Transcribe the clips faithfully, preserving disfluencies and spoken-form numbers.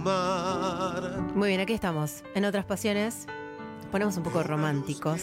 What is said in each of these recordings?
mar. Muy bien, aquí estamos. En Otras Pasiones nos ponemos un poco románticos.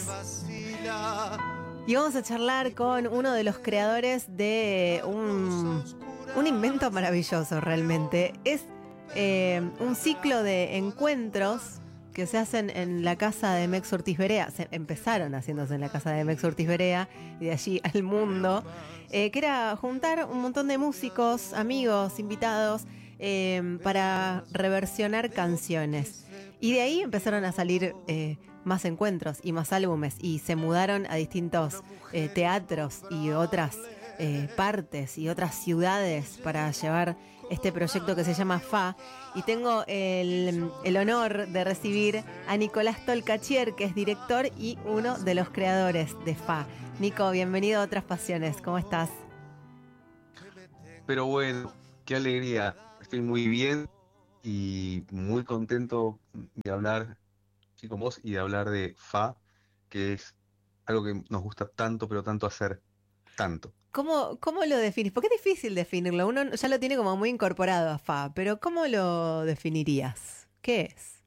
Y vamos a charlar con uno de los creadores de un, un invento maravilloso realmente. Es eh, un ciclo de encuentros que se hacen en la casa de Mex Ortiz Berea. Se empezaron haciéndose en la casa de Mex Ortiz Berea y de allí al mundo. Eh, que era juntar un montón de músicos, amigos, invitados, eh, para reversionar canciones. Y de ahí empezaron a salir eh, más encuentros y más álbumes, y se mudaron a distintos eh, teatros y otras eh, partes y otras ciudades para llevar este proyecto que se llama F A. Y tengo el, el honor de recibir a Nicolás Tolcachier, que es director y uno de los creadores de F A. Nico, bienvenido a Otras Pasiones, ¿cómo estás? Pero bueno, qué alegría. Estoy muy bien y muy contento de hablar sí, con vos y de hablar de F A, que es algo que nos gusta tanto, pero tanto hacer, tanto. ¿Cómo, cómo lo definís? Porque es difícil definirlo. Uno ya lo tiene como muy incorporado a F A, pero ¿cómo lo definirías? ¿Qué es?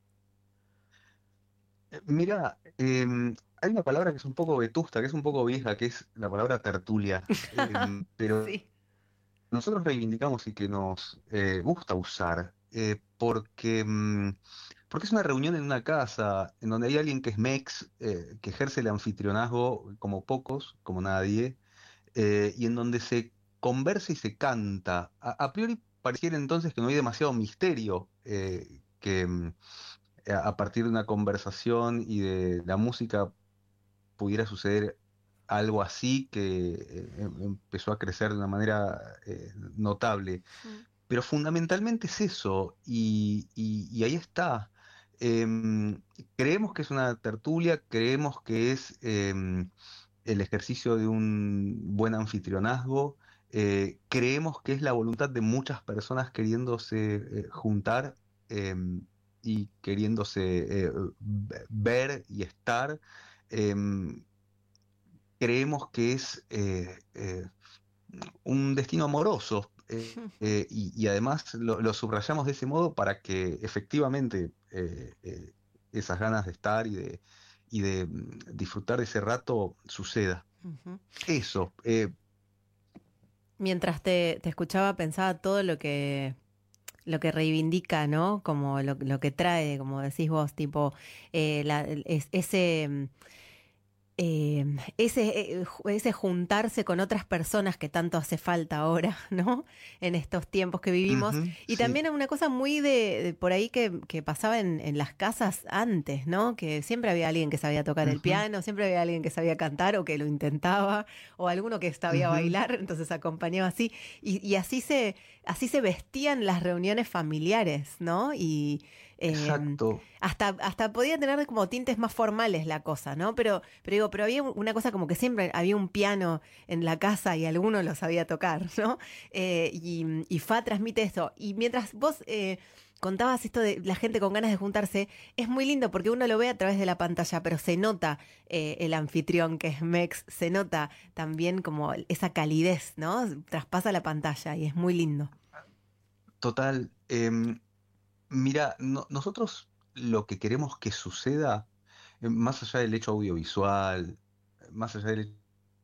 Eh, Mira, eh, hay una palabra que es un poco vetusta, que es un poco vieja, que es la palabra tertulia. Eh, pero Sí. nosotros reivindicamos y que nos eh, gusta usar, eh, porque, mm, porque es una reunión en una casa en donde hay alguien que es Mex, eh, que ejerce el anfitrionazgo como pocos, como nadie, eh, y en donde se conversa y se canta. A, a priori pareciera entonces que no hay demasiado misterio, eh, que mm, a a partir de una conversación y de la música pudiera suceder algo así que eh, em- empezó a crecer de una manera eh, notable. Mm. Pero fundamentalmente es eso, y, y- y ahí está. Em, creemos que es una tertulia, creemos que es em, el ejercicio de un buen anfitrionazgo, eh, creemos que es la voluntad de muchas personas queriéndose eh, juntar em, y queriéndose eh, ver y estar. Em, Creemos que es eh, eh, un destino amoroso, eh, eh, y, y además lo, lo subrayamos de ese modo para que efectivamente eh, eh, esas ganas de estar y de, y de mm, disfrutar de ese rato suceda. Ujú. Eso, eh, Mientras te, te escuchaba, pensaba todo lo que lo que reivindica, ¿no? Como lo, lo que trae, como decís vos, tipo, eh, la- es- ese, eh, ese, eh, ju- ese juntarse con otras personas que tanto hace falta ahora, ¿no? En estos tiempos que vivimos. ujú, Y sí. también una cosa muy de, de por ahí que, que pasaba en, en las casas antes, ¿no? Que siempre había alguien que sabía tocar el Ujú, piano, siempre había alguien que sabía cantar o que lo intentaba, o alguno que sabía ujú, bailar, entonces acompañaba así. Y, y así se, así se vestían las reuniones familiares, ¿no? Y eh, exacto. hasta, hasta podía tener como tintes más formales la cosa, ¿no? Pero, pero digo, pero había una cosa como que siempre había un piano en la casa y alguno lo sabía tocar, ¿no? Eh, y, y F A transmite eso. Y mientras vos eh, contabas esto de la gente con ganas de juntarse, es muy lindo porque uno lo ve a través de la pantalla, pero se nota eh, el anfitrión que es Mex, se nota también como esa calidez, ¿no? Traspasa la pantalla y es muy lindo. Total. Em, mira, no- nosotros lo que queremos que suceda, eh, más allá del hecho audiovisual, más allá del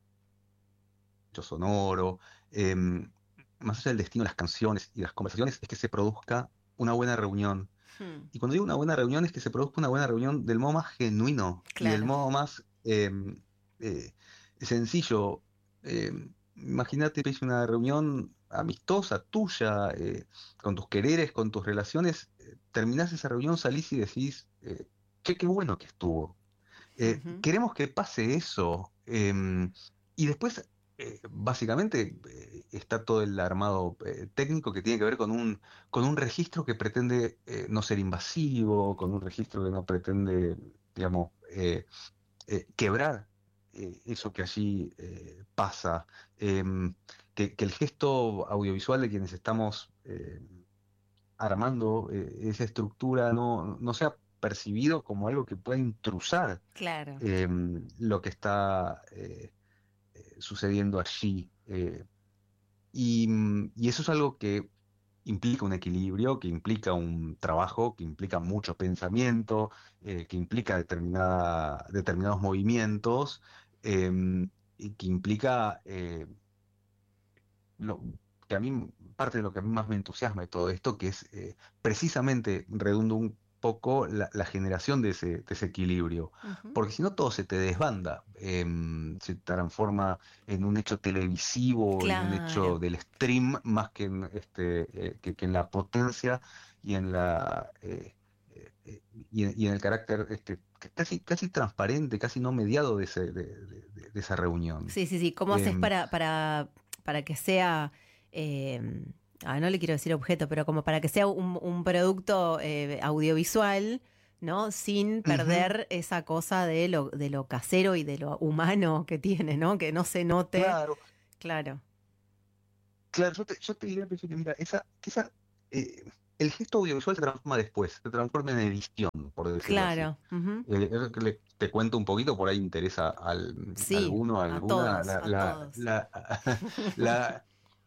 hecho sonoro, em, más allá del destino de las canciones y las conversaciones, es que se produzca una buena reunión. Hmm, Y cuando digo una buena reunión, es que se produzca una buena reunión del modo más genuino y del claro. modo más em, eh, sencillo. Em, imagínate, es una reunión amistosa tuya, eh, con tus quereres, con tus relaciones. Eh, terminás esa reunión, salís y decís, eh, che, qué bueno que estuvo. Eh, Ujú. queremos que pase eso. em, y después, eh, básicamente, eh, está todo el armado eh, técnico que tiene que ver con un, con un registro que pretende eh, no ser invasivo, con un registro que no pretende, digamos, eh, eh, quebrar eh, eso que allí eh, pasa. Em, que, que el gesto audiovisual de quienes estamos eh, armando eh, esa estructura no, no sea percibido como algo que pueda intrusar Claro. eh, lo que está eh, eh, sucediendo allí. Eh, y, y eso es algo que implica un equilibrio, que implica un trabajo, que implica mucho pensamiento, eh, que implica determinada, determinados movimientos, em, y que implica eh, lo que a mí, parte de lo que a mí más me entusiasma de todo esto, que es eh, precisamente, redundo un poco, la, la generación de ese desequilibrio. Ujú. Porque si no todo se te desbanda, em, se transforma en un hecho televisivo, en un hecho Claro. del stream, más que en, este, eh, que, que en la potencia y en la... eh, eh, eh, y, en, y en el carácter este, que casi, casi transparente, casi no mediado de, ese- de, de- de- de esa reunión. Sí, sí, sí. ¿Cómo haces Em, para, para, para que sea, eh, ah, no le quiero decir objeto, pero como para que sea un, un producto eh, audiovisual, ¿no? Sin ujú, perder esa cosa de lo, de lo casero y de lo humano que tiene, ¿no? Que no se note. claro. Claro, Claro, yo te, yo te diría, Pecho, que mira, esa, esa, eh, el gesto audiovisual se transforma después, se transforma en edición, por decirlo así. claro. Ujú. Eh, eso que le- te cuento un poquito, por ahí interesa al, Sí, alguno, a alguna, todos, la, a la, todos. la, la-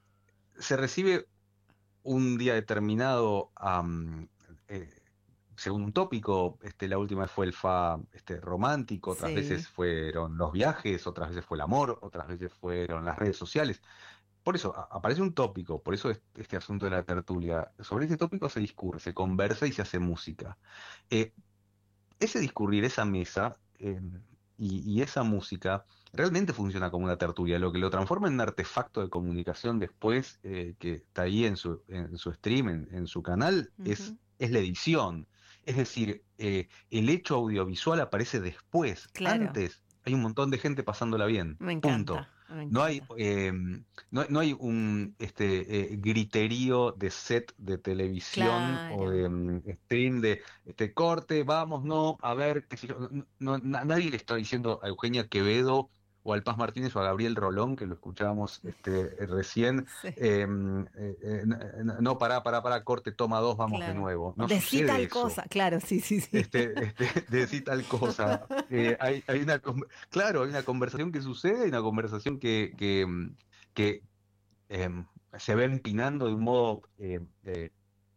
se recibe un día determinado, am, eh, según un tópico, este, la última vez fue el fa este, romántico, otras Sí. veces fueron los viajes, otras veces fue el amor, otras veces fueron las redes sociales. Por eso a- aparece un tópico, por eso es- este asunto de la tertulia. Sobre ese tópico se discurre, se conversa y se hace música. Eh, Ese discurrir, esa mesa eh, y, y esa música realmente funciona como una tertulia. Lo que lo transforma en un artefacto de comunicación después, eh, que está ahí en su, en su stream, en, en su canal, es, Ujú. es la edición. Es decir, eh, el hecho audiovisual aparece después. Claro, Antes hay un montón de gente pasándola bien. me Punto. encanta, me No hay, encanta. eh, no, no hay un este, eh, griterío de set de televisión o Claro. de mm, stream de este corte, vamos, no, a ver, qué sé yo. No, no- na- nadie le está diciendo a Eugenia Quevedo o al Paz Martínez o a Gabriel Rolón, que lo escuchábamos este, eh, recién, Sí, eh, eh, eh, no, no, pará, pará, pará, corte, toma dos, vamos de claro. nuevo. No Decí sucede tal eso. cosa. Claro, sí, sí, sí. Este, este, de decir tal cosa. Eh, hay, hay una, con- claro, hay una conversación que sucede, hay una conversación que, que, mm, que em, se va empinando de un modo eh, eh,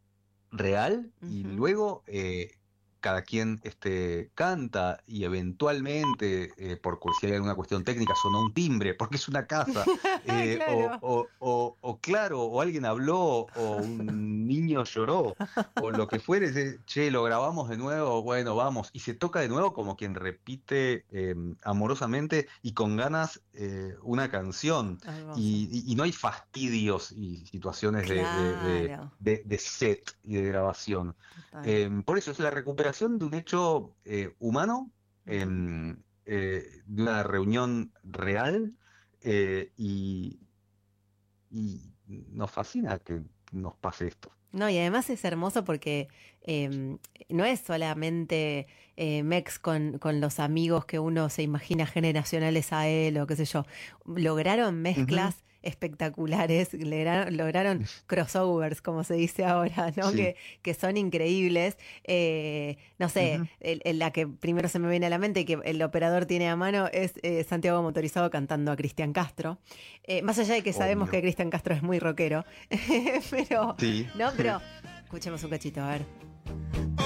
real y Ujú. luego eh, cada quien este, canta y eventualmente, eh, por cu- si hay alguna cuestión técnica, sonó un timbre porque es una casa, eh, o, Claro. o, o, o claro, o alguien habló, o un niño lloró, o lo que fuere, dice, che, lo grabamos de nuevo, bueno, vamos, y se toca de nuevo como quien repite eh, amorosamente y con ganas eh, una canción, Hermoso. y, y- y no hay fastidios y situaciones de, de- de- Claro. de, de set y de grabación. Total. Eh, por eso es la recuperación de un hecho eh, humano, Ujú. em, eh, de una reunión real, eh, y, y nos fascina que nos pase esto. No, y además es hermoso porque em, no es solamente eh, Mex con, con los amigos que uno se imagina generacionales a él o qué sé yo. Lograron Ujú, mezclas espectaculares, lograron, lograron crossovers, como se dice ahora, ¿no? sí. Que, que son increíbles. Eh, no sé, Ujú. el- el- la que primero se me viene a la mente y que el operador tiene a mano es eh, Santiago Motorizado cantando a Cristian Castro. Eh, más allá de que sabemos que Obvio. Cristian Castro es muy rockero, pero... Sí. No, pero escuchemos un cachito, a ver.